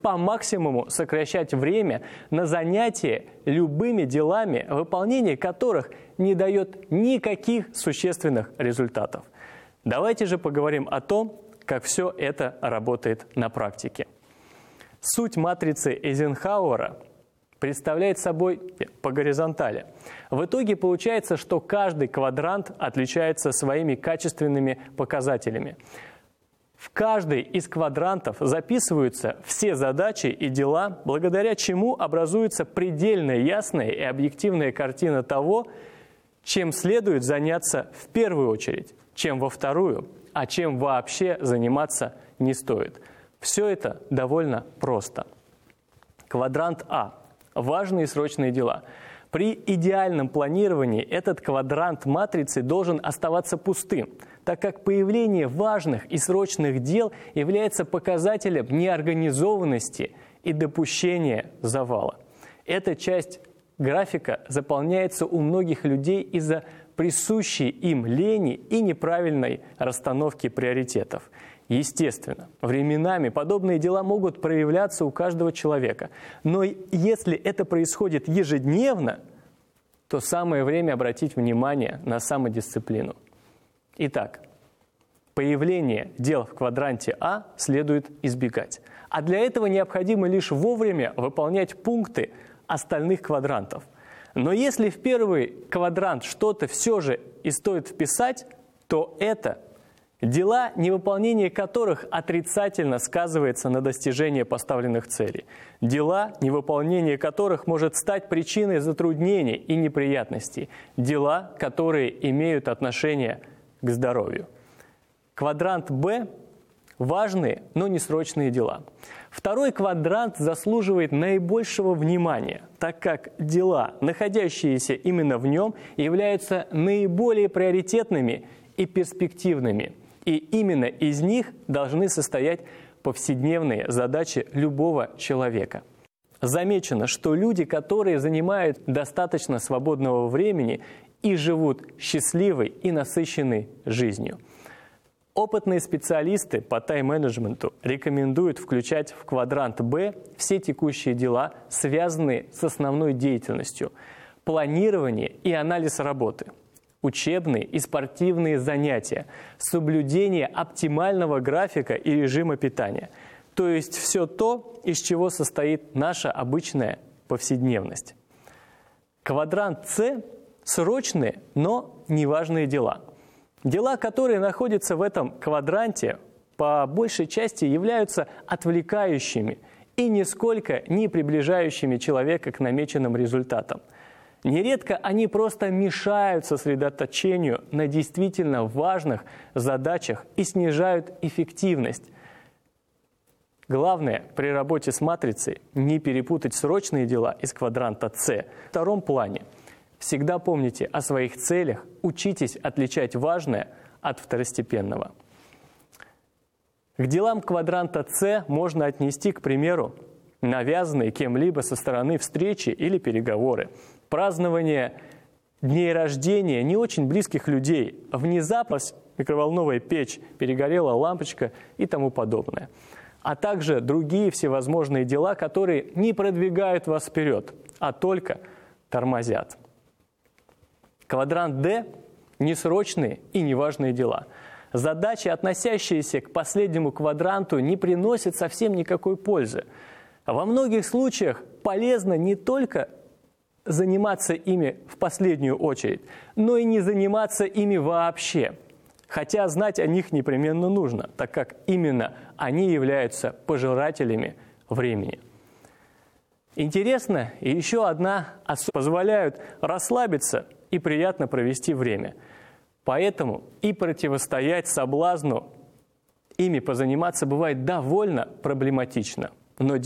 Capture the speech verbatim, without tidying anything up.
по максимуму сокращать время на занятия любыми делами, выполнение которых не дает никаких существенных результатов. Давайте же поговорим о том, как все это работает на практике. Суть матрицы Эйзенхауэра представляет собой по горизонтали. В итоге получается, что каждый квадрант отличается своими качественными показателями. В каждый из квадрантов записываются все задачи и дела, благодаря чему образуется предельно ясная и объективная картина того, чем следует заняться в первую очередь, чем во вторую, а чем вообще заниматься не стоит. Все это довольно просто. Квадрант А. Важные и срочные дела. При идеальном планировании этот квадрант матрицы должен оставаться пустым, так как появление важных и срочных дел является показателем неорганизованности и допущения завала. Эта часть графика заполняется у многих людей из-за присущей им лени и неправильной расстановки приоритетов. Естественно, временами подобные дела могут проявляться у каждого человека. Но если это происходит ежедневно, то самое время обратить внимание на самодисциплину. Итак, появление дел в квадранте А следует избегать. А для этого необходимо лишь вовремя выполнять пункты остальных квадрантов. Но если в первый квадрант что-то все же и стоит вписать, то это дела, невыполнение которых отрицательно сказывается на достижении поставленных целей. Дела, невыполнение которых может стать причиной затруднений и неприятностей. Дела, которые имеют отношение к здоровью. Квадрант Б – важные, но не срочные дела. Второй квадрант заслуживает наибольшего внимания, так как дела, находящиеся именно в нем, являются наиболее приоритетными и перспективными. И именно из них должны состоять повседневные задачи любого человека. Замечено, что люди, которые занимают достаточно свободного времени и живут счастливой и насыщенной жизнью. Опытные специалисты по тайм-менеджменту рекомендуют включать в квадрант Б все текущие дела, связанные с основной деятельностью, планирование и анализ работы, учебные и спортивные занятия, соблюдение оптимального графика и режима питания. То есть все то, из чего состоит наша обычная повседневность. Квадрант С – срочные, но неважные дела. Дела, которые находятся в этом квадранте, по большей части являются отвлекающими и нисколько не приближающими человека к намеченным результатам. Нередко они просто мешают сосредоточению на действительно важных задачах и снижают эффективность. Главное при работе с матрицей не перепутать срочные дела из квадранта С. В втором плане всегда помните о своих целях, учитесь отличать важное от второстепенного. К делам квадранта С можно отнести, к примеру, навязанные кем-либо со стороны встречи или переговоры, празднование дней рождения не очень близких людей, внезапность, микроволновая печь, перегорела лампочка и тому подобное. А также другие всевозможные дела, которые не продвигают вас вперед, а только тормозят. Квадрант Д – несрочные и неважные дела. Задачи, относящиеся к последнему квадранту, не приносят совсем никакой пользы. Во многих случаях полезно не только заниматься ими в последнюю очередь, но и не заниматься ими вообще. Хотя знать о них непременно нужно, так как именно они являются пожирателями времени. Интересно, и еще одна особенность: позволяют расслабиться и приятно провести время. Поэтому и противостоять соблазну ими позаниматься бывает довольно проблематично. Но